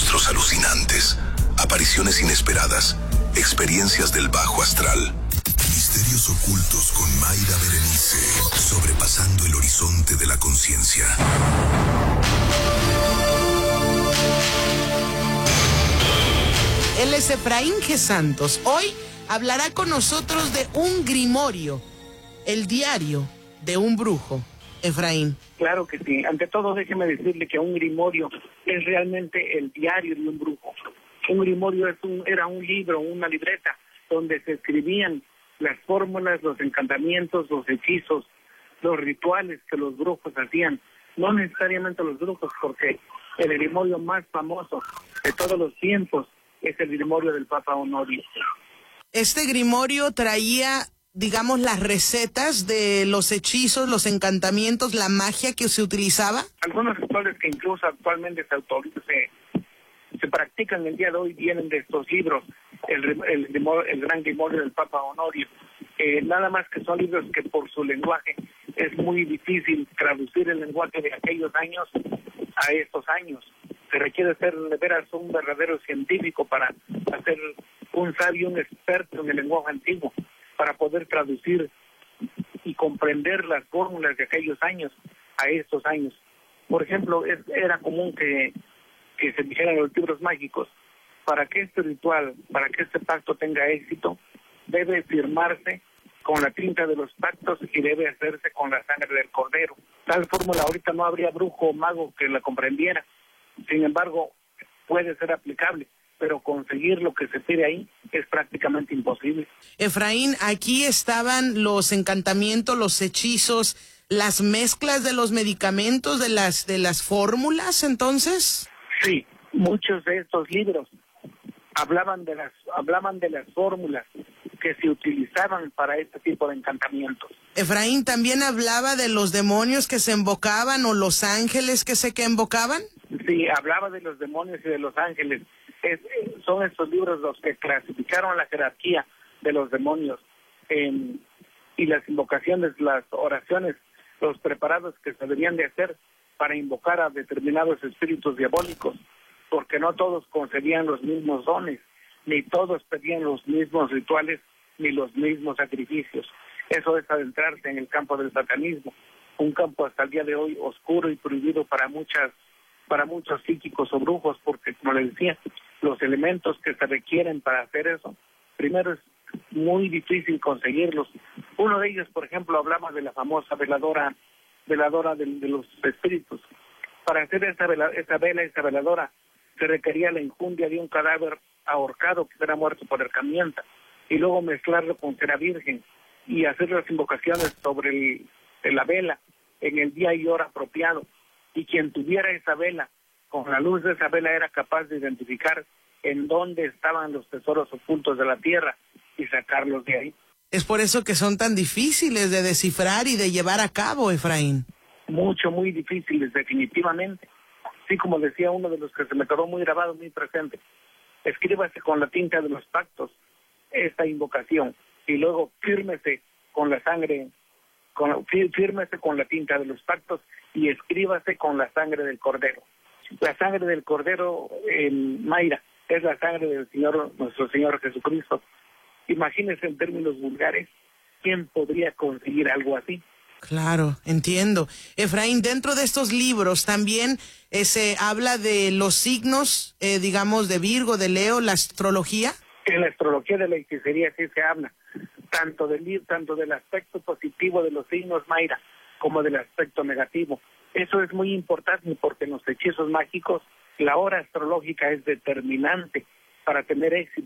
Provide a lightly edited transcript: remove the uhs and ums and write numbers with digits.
Monstruos alucinantes, apariciones inesperadas, experiencias del bajo astral. Misterios ocultos con Mayra Berenice, sobrepasando el horizonte de la conciencia. Él es Efraín G. Santos. Hoy hablará con nosotros de un grimorio, el diario de un brujo. Efraín. Claro que sí. Ante todo, déjeme decirle que un grimorio es realmente el diario de un brujo. Un grimorio era un libro, una libreta, donde se escribían las fórmulas, los encantamientos, los hechizos, los rituales que los brujos hacían. No necesariamente los brujos, porque el grimorio más famoso de todos los tiempos es el grimorio del Papa Honorio. Este grimorio traía, digamos, las recetas de los hechizos, los encantamientos, la magia que se utilizaba. Algunos rituales que incluso actualmente se practican el día de hoy vienen de estos libros, el gran grimorio del Papa Honorio. Nada más que son libros que por su lenguaje es muy difícil traducir el lenguaje de aquellos años a estos años. Se requiere ser de veras un verdadero científico para hacer un sabio, un experto en el lenguaje antiguo, para poder traducir y comprender las fórmulas de aquellos años a estos años. Por ejemplo, era común que se dijeran los libros mágicos: para que este ritual, para que este pacto tenga éxito, debe firmarse con la tinta de los pactos y debe hacerse con la sangre del cordero. Tal fórmula ahorita no habría brujo o mago que la comprendiera. Sin embargo, puede ser aplicable, pero conseguir lo que se pide ahí es prácticamente imposible. Efraín, aquí estaban los encantamientos, los hechizos, las mezclas de los medicamentos, de las fórmulas, entonces. Sí, muchos de estos libros hablaban de las fórmulas que se utilizaban para este tipo de encantamientos. Efraín, ¿también hablaba de los demonios que se invocaban o los ángeles que invocaban? Sí, hablaba de los demonios y de los ángeles. Son estos libros los que clasificaron la jerarquía de los demonios y las invocaciones, las oraciones, los preparados que se debían de hacer para invocar a determinados espíritus diabólicos, porque no todos concedían los mismos dones, ni todos pedían los mismos rituales, ni los mismos sacrificios. Eso es adentrarse en el campo del satanismo, un campo hasta el día de hoy oscuro y prohibido para muchos psíquicos o brujos, porque, como les decía, los elementos que se requieren para hacer eso, primero es muy difícil conseguirlos. Uno de ellos, por ejemplo, hablaba de la famosa veladora de los espíritus. Para hacer esa veladora se requería la injundia de un cadáver ahorcado que era muerto por herramienta, y luego mezclarlo con cera virgen y hacer las invocaciones sobre la vela en el día y hora apropiado. Y quien tuviera esa vela, con la luz de esa vela era capaz de identificar en dónde estaban los tesoros ocultos de la tierra y sacarlos de ahí. Es por eso que son tan difíciles de descifrar y de llevar a cabo, Efraín. Muy difíciles, definitivamente. Sí, como decía uno de los que se me quedó muy grabado, muy presente: escríbase con la tinta de los pactos esta invocación y luego fírmese con la sangre, fírmese con la tinta de los pactos y escríbase con la sangre del cordero. La sangre del cordero, Mayra, es la sangre del Señor, nuestro Señor Jesucristo. Imagínense en términos vulgares, ¿quién podría conseguir algo así? Claro, entiendo. Efraín, dentro de estos libros también se habla de los signos, digamos, de Virgo, de Leo, la astrología. En la astrología de la hechicería sí se habla, tanto del aspecto positivo de los signos, Mayra, como del aspecto negativo. Eso es muy importante porque en los hechizos mágicos la hora astrológica es determinante para tener éxito.